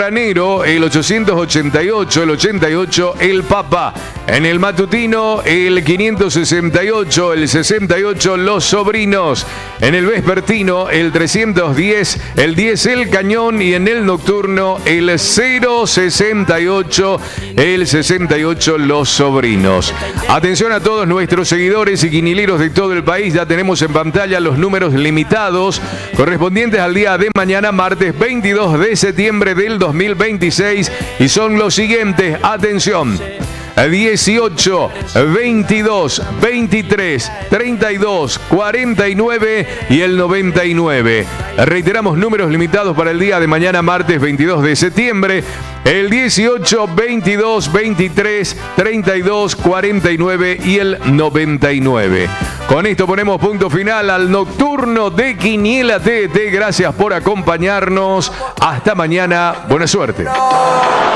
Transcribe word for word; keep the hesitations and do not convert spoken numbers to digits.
tempranero, el ochocientos ochenta y ocho, el ochenta y ocho, el Papa. En el matutino, el quinientos sesenta y ocho, el sesenta y ocho, los sobrinos. En el vespertino, el trescientos diez, el diez, el cañón. Y en el nocturno, el cero sesenta y ocho, el sesenta y ocho, los sobrinos. Atención a todos nuestros seguidores y quinileros de todo el país. Ya tenemos en pantalla los números limitados correspondientes al día de mañana, martes veintidós de septiembre del dos mil veintiséis. Y son los siguientes. Atención. dieciocho, veintidós, veintitrés, treinta y dos, cuarenta y nueve y el noventa y nueve. Reiteramos números limitados para el día de mañana, martes veintidós de septiembre. El dieciocho, veintidós, veintitrés, treinta y dos, cuarenta y nueve y el noventa y nueve. Con esto ponemos punto final al nocturno de Quiniela T T. Gracias por acompañarnos. Hasta mañana. Buena suerte.